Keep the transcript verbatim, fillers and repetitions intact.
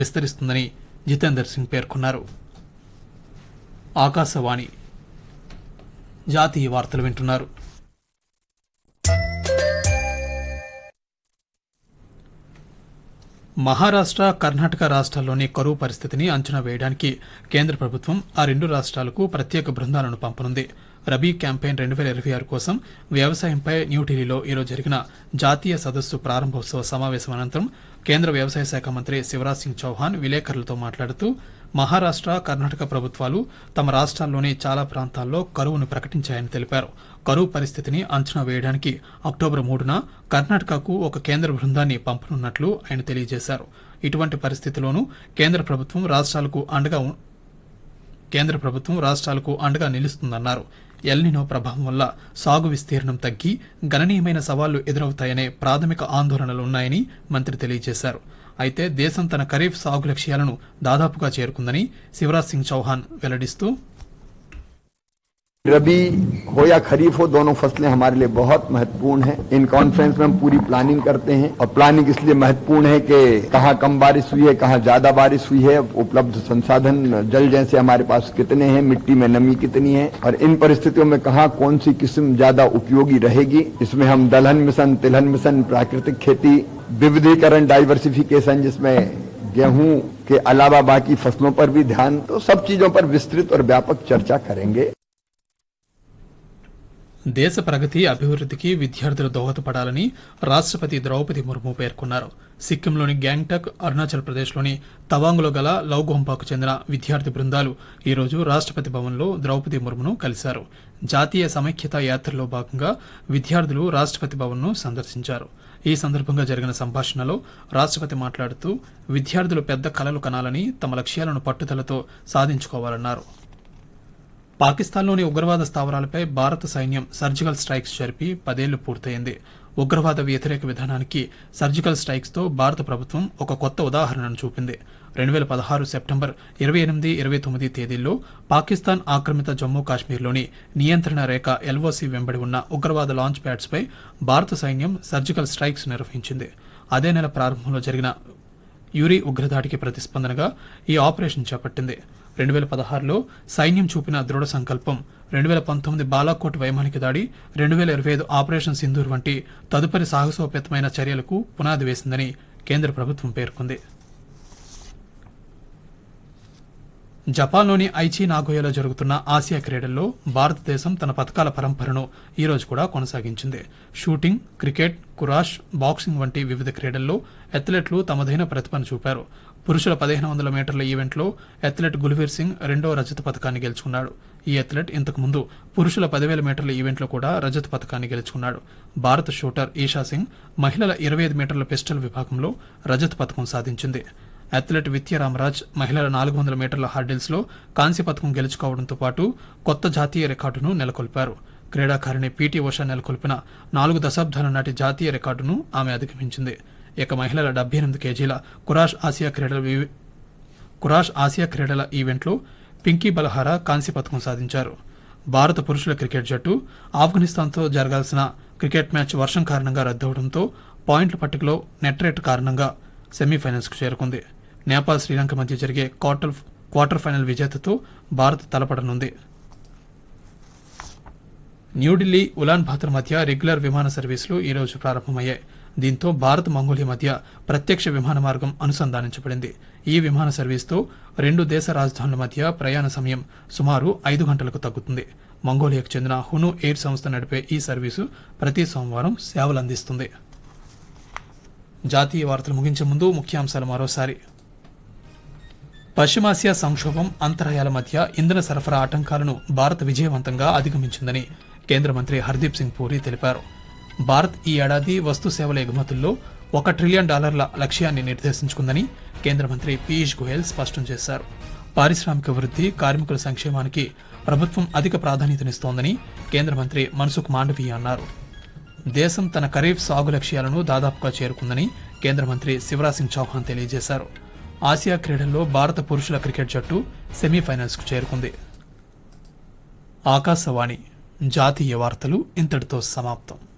విస్తరిస్తుందని జితేందర్ సింగ్ పేర్కొన్నారు. ఆకాశవాణి జాతీయ వార్తలు వింటున్నారు. మహారాష్ట్ర, కర్ణాటక రాష్ట్రాల్లోని కరువు పరిస్థితిని అంచనా వేయడానికి కేంద్ర ప్రభుత్వం ఆ రెండు రాష్ట్రాలకు ప్రత్యేక బృందాలను పంపనుంది. రబీ క్యాంపెయిన్ రెండు వేల ఇరవై ఆరు కోసం వ్యవసాయంపై న్యూఢిల్లీలో ఈరోజు జరిగిన జాతీయ సదస్సు ప్రారంభోత్సవ సమావేశం అనంతరం కేంద్ర వ్యవసాయ శాఖ మంత్రి శివరాజ్ సింగ్ చౌహాన్ విలేకరులతో మాట్లాడుతూ మహారాష్ట్ర, కర్ణాటక ప్రభుత్వాలు తమ రాష్ట్రాల్లోని చాలా ప్రాంతాల్లో కరువును ప్రకటించాయని తెలిపారు. కరువు పరిస్థితిని అంచనా వేయడానికి అక్టోబర్ మూడున కర్ణాటకకు ఒక కేంద్ర బృందాన్ని పంపనున్నట్లు ఆయన తెలియజేశారు. ఇటువంటి పరిస్థితిలోనూ కేంద్ర ప్రభుత్వం రాష్ట్రాలకు అండగా కేంద్ర ప్రభుత్వం రాష్ట్రాలకు అండగా నిలుస్తుందన్నారు. ఎల్నినో ప్రభావం వల్ల సాగు విస్తీర్ణం తగ్గి గణనీయమైన సవాళ్లు ఎదురవుతాయనే ప్రాథమిక ఆందోళనలున్నాయని మంత్రి తెలియజేశారు. అయితే దేశం తన ఖరీఫ్ సాగు లక్ష్యాలను దాదాపుగా చేరుకుందని శివరాజ్ సింగ్ చౌహాన్ వెల్లడిస్తూ रबी हो या खरीफ हो, दोनों फसलें हमारे लिए बहुत महत्वपूर्ण हैं। इन कॉन्फ्रेंस में हम पूरी प्लानिंग करते हैं और प्लानिंग इसलिए महत्वपूर्ण है कि कहाँ कम बारिश हुई है, कहाँ ज्यादा बारिश हुई है, उपलब्ध संसाधन जल जैसे हमारे पास कितने हैं, मिट्टी में नमी कितनी है और इन परिस्थितियों में कहाँ कौन सी किस्म ज्यादा उपयोगी रहेगी। इसमें हम दलहन मिशन, तिलहन मिशन, प्राकृतिक खेती, विविधीकरण, डाइवर्सिफिकेशन, जिसमें गेहूं के अलावा बाकी फसलों पर भी ध्यान, तो सब चीजों पर विस्तृत और व्यापक चर्चा करेंगे. దేశ ప్రగతి అభివృద్ధికి విద్యార్థులు దోహదపడాలని రాష్ట్రపతి ద్రౌపది ముర్ము పేర్కొన్నారు. సిక్కింలోని గ్యాంగ్టక్, అరుణాచల్ ప్రదేశ్లోని తవాంగ్లో గల లౌగోంపాకు చెందిన విద్యార్థి బృందాలు ఈరోజు రాష్ట్రపతి భవన్లో ద్రౌపది ముర్మును కలిశారు. జాతీయ సమైక్యత యాత్రలో భాగంగా విద్యార్థులు రాష్ట్రపతి భవన్ను సందర్శించారు. ఈ సందర్భంగా జరిగిన సంభాషణలో రాష్ట్రపతి మాట్లాడుతూ విద్యార్థులు పెద్ద కలలు కనాలని, తమ లక్ష్యాలను పట్టుదలతో సాధించుకోవాలన్నారు. పాకిస్తాన్లోని ఉగ్రవాద స్థావరాలపై భారత సైన్యం సర్జికల్ స్ట్రైక్స్ జరిపి పదేళ్లు పూర్తయింది. ఉగ్రవాద వ్యతిరేక విధానానికి సర్జికల్ స్ట్రైక్స్ తో భారత ప్రభుత్వం ఒక కొత్త ఉదాహరణను చూపింది. రెండు వేల పదహారు సెప్టెంబర్ ఇరవై ఎనిమిది ఇరవై తొమ్మిది తేదీల్లో పాకిస్తాన్ ఆక్రమిత జమ్మూ కాశ్మీర్లోని నియంత్రణ రేఖ ఎల్ఓసి వెంబడి ఉన్న ఉగ్రవాద లాంచ్ ప్యాడ్స్ పై భారత సైన్యం సర్జికల్ స్ట్రైక్స్ నిర్వహించింది. అదే నెల ప్రారంభంలో జరిగిన యూరి ఉగ్రదాడికి ప్రతిస్పందనగా ఈ ఆపరేషన్ చేపట్టింది. రెండు వేల పదహారులో సైన్యం చూపిన దృఢ సంకల్పం రెండు వేల పంతొమ్మిది బాలాకోట్ వైమానిక దాడి, రెండు వేల ఇరవై ఐదు ఆపరేషన్ సింధూర్ వంటి తదుపరి సాహసోపేతమైన చర్యలకు పునాది వేసిందని కేంద్ర ప్రభుత్వం పేర్కొంది. జపాన్లోని ఐచి నాగోయాలో జరుగుతున్న ఆసియా క్రీడల్లో భారతదేశం తన పతకాల పరంపరను ఈ రోజు కూడా కొనసాగించింది. షూటింగ్, క్రికెట్, కురాష్, బాక్సింగ్ వంటి వివిధ క్రీడల్లో అథ్లెట్లు తమదైన ప్రతిభను చూపారు. పురుషుల పదిహేను వందల మీటర్ల ఈవెంట్లో అథ్లెట్ గుల్వీర్ సింగ్ రెండో రజత పతకాన్ని గెలుచుకున్నాడు. ఈ అథ్లెట్ ఇంతకు ముందు పురుషుల పదివేల మీటర్ల ఈవెంట్లో కూడా రజత పతకాన్ని గెలుచుకున్నాడు. భారత షూటర్ ఈషా సింగ్ మహిళల ఇరవై ఐదు మీటర్ల పిస్టల్ విభాగంలో రజత పతకం సాధించింది. అథ్లెట్ విత్య రామరాజ్ మహిళల నాలుగు వందల మీటర్ల హర్డిల్స్ లో కాంస్య పతకం గెలుచుకోవడంతో పాటు కొత్త జాతీయ రికార్డును నెలకొల్పారు. క్రీడాకారిణి పీటీ ఉషా నెలకొల్పిన నాలుగు దశాబ్దాల నాటి జాతీయ రికార్డును ఆమె అధిగమించింది. ఇక మహిళల డెబ్బై ఎనిమిది కేజీల కురాష్ ఆసియా క్రీడల కురాష్ ఆసియా క్రీడల ఈవెంట్లో పింకీ బలహారా కాంస్య పతకం సాధించారు. భారత పురుషుల క్రికెట్ జట్టు ఆఫ్ఘనిస్తాన్తో జరగాల్సిన క్రికెట్ మ్యాచ్ వర్షం కారణంగా రద్దవడంతో పాయింట్ల పట్టికలో నెట్ రేట్ కారణంగా సెమీఫైనల్స్ కు చేరుకుంది. నేపాల్, శ్రీలంక మధ్య జరిగే quarter quarter final విజేతతో Bharat తలపడనుంది. New Delhi, woollen బాతర్ మధ్య రెగ్యులర్ విమాన సర్వీసులు ఈ రోజు ప్రారంభమయ్యాయి. దీంతో భారత్, మంగోలియా మధ్య ప్రత్యక్ష విమాన మార్గం అనుసంధానించబడింది. ఈ విమాన సర్వీసుతో రెండు దేశ రాజధానుల మధ్య ప్రయాణ సమయం సుమారు ఐదు గంటలకు తగ్గుతుంది. మంగోలియాకు చెందిన హును ఎయిర్ సంస్థ నడిపే ఈ సర్వీసు ప్రతి సోమవారం సేవలందిస్తుంది. జాతీయ వార్తలు ముగించే ముందు ముఖ్యాంశాలు మరోసారి. పశ్చిమాసియా సంక్షోభం, అంతరాయాల మధ్య ఇంధన సరఫరా ఆటంకాలను భారత్ విజయవంతంగా అధిగమించిందని కేంద్ర మంత్రి హర్దీప్ సింగ్ పూరి తెలిపారు. భారత్ ఈ ఏడాది వస్తు సేవల ఎగుమతుల్లో ఒక ట్రిలియన్ డాలర్ల లక్ష్యాన్ని నిర్దేశించుకుందని కేంద్ర మంత్రి పీయూష్ గోయల్ స్పష్టం చేశారు. పారిశ్రామిక వృద్ధి, కార్మికుల సంక్షేమానికి ప్రభుత్వం అధిక ప్రాధాన్యతనిస్తోందని కేంద్ర మంత్రి మన్సుఖ్ మాండవీయ అన్నారు. దేశం తన ఖరీఫ్ సాగు లక్ష్యాలను దాదాపుగా చేరుకుందని కేంద్ర మంత్రి శివరాజ్ సింగ్ చౌహాన్ తెలియజేశారు. ఆసియా క్రీడల్లో భారత పురుషుల క్రికెట్ జట్టు సెమీఫైనల్స్ కు చేరుకుంది. ఆకాశవాణి జాతీయ వార్తలు ఇంతటితో సమాప్తం.